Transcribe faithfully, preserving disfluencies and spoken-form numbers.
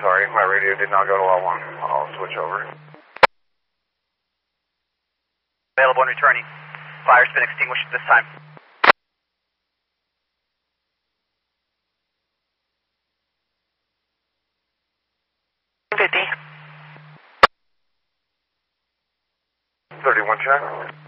sorry. My radio did not go to L one. I'll switch over. Available and returning. Fire's been extinguished this time. fifty. thirty-one check.